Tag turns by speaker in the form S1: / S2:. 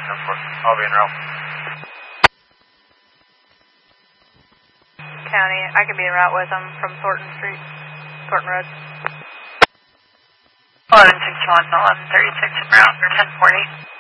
S1: I'll be en route.
S2: County, I can be en route with them from Thornton Road.
S3: 1161, 1136 en route, or 1040.